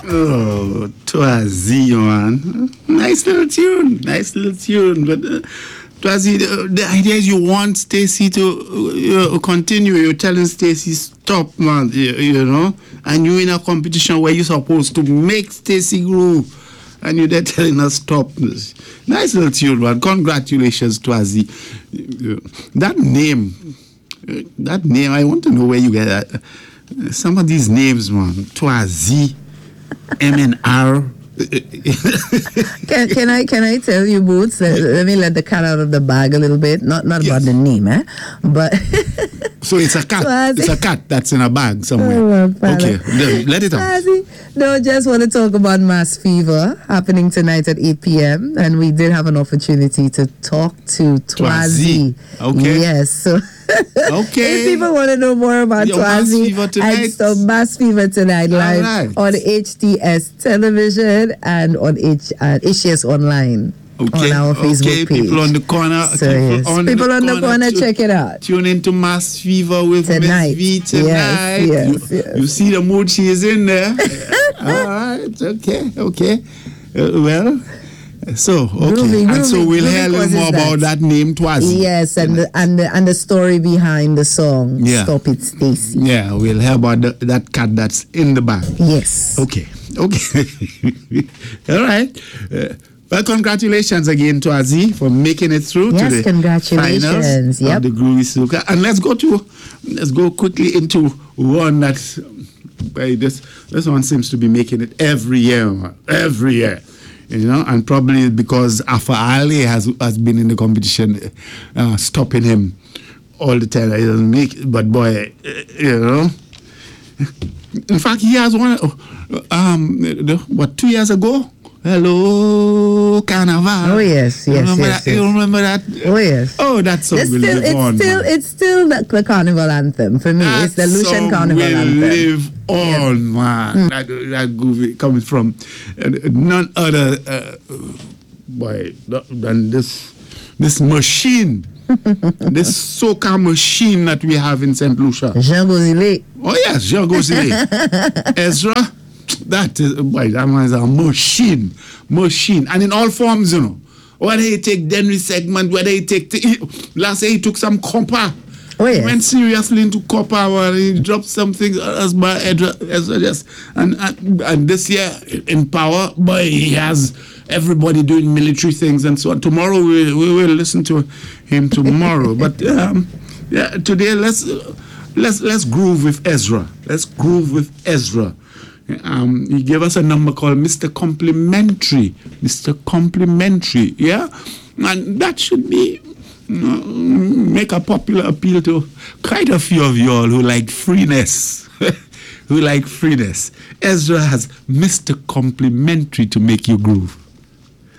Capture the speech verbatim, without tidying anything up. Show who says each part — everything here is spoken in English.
Speaker 1: Oh, Twazi, man. Nice little tune. Nice little tune. But uh, Twazi, the, the idea is you want Stacey to uh, continue. You're telling Stacey, stop, man, you, you know? And you're in a competition where you're supposed to make Stacey groove. And you're there telling us stop. Nice little tune, man. Congratulations, Twazi. That name, that name, I want to know where you get that. Some of these names, man. Twazi. M N R.
Speaker 2: can, can I can I tell you, Boots? Uh, let me let the cat out of the bag a little bit. Not not yes. about the name, eh? But
Speaker 1: so it's a cat. Twazi. It's a cat that's in a bag somewhere. Oh, okay, let it out.
Speaker 2: Twazi. No, just want to talk about Mass Fever happening tonight at eight p.m. and we did have an opportunity to talk to Twazi.
Speaker 1: Twazi. Okay.
Speaker 2: Yes. So.
Speaker 1: Okay.
Speaker 2: If people want to know more about
Speaker 1: Your
Speaker 2: Twazi, and so Mass Fever tonight live right. on H T S Television and on H uh, H T S Online
Speaker 1: okay.
Speaker 2: on our Facebook
Speaker 1: okay.
Speaker 2: page.
Speaker 1: People on the corner.
Speaker 2: So people, yes.
Speaker 1: on,
Speaker 2: people
Speaker 1: the
Speaker 2: on the corner, corner check it out.
Speaker 1: Tune into Mass Fever with
Speaker 2: tonight.
Speaker 1: Miss V tonight.
Speaker 2: Yes, yes,
Speaker 1: you,
Speaker 2: yes.
Speaker 1: you see the mood she is in there. All right. Okay. Okay. Uh, well. So okay, groovy, groovy, and so we'll hear a little more that. about that name Twazi.
Speaker 2: Yes, and the, and the and the story behind the song. Yeah. Stop It, Stacey.
Speaker 1: Yeah, we'll hear about the, that cat that's in the bag.
Speaker 2: Yes.
Speaker 1: Okay. Okay. All right. Uh, well, congratulations again, Twazi, for making it through
Speaker 2: yes,
Speaker 1: to the
Speaker 2: congratulations.
Speaker 1: finals
Speaker 2: yep.
Speaker 1: of the Groovy Soca. And let's go to let's go quickly into one that's well, this this one seems to be making it every year, every year. You know, and probably because Afa Ali has has been in the competition, uh, stopping him all the time. He doesn't make it, but boy, you know. In fact, he has one. Um, what two years ago? Hello, Carnival.
Speaker 2: Oh yes, yes,
Speaker 1: you remember
Speaker 2: yes,
Speaker 1: that?
Speaker 2: yes.
Speaker 1: You remember that?
Speaker 2: Oh yes.
Speaker 1: Oh, that song
Speaker 2: it's
Speaker 1: will
Speaker 2: still,
Speaker 1: live
Speaker 2: it's
Speaker 1: on.
Speaker 2: Still,
Speaker 1: man.
Speaker 2: it's still the, the carnival anthem for me.
Speaker 1: That
Speaker 2: it's the Lucian Carnival
Speaker 1: will
Speaker 2: anthem.
Speaker 1: live on, yeah. man. Mm. That, that groovy coming from uh, none other uh, boy than this this machine, this soca machine that we have in Saint Lucia.
Speaker 2: Jean Gozile.
Speaker 1: Oh yes, Jean Gozile. Ezra. That is, boy, that man is a machine, machine, and in all forms, you know. Whether he take Denry segment, whether he take, he, last year he took some copper.
Speaker 2: Oh yes.
Speaker 1: He went seriously into copper, where he dropped something as by Ezra, just, and, and and this year in power, boy, he has everybody doing military things and so on. Tomorrow we we will listen to him tomorrow, but um, yeah, today let's let's let's groove with Ezra. Let's groove with Ezra. Um, he gave us a number called Mister Complimentary. Mister Complimentary, yeah? And that should be, you know, make a popular appeal to quite a few of y'all who like freeness. Who like freeness. Ezra has Mister Complimentary to make you groove.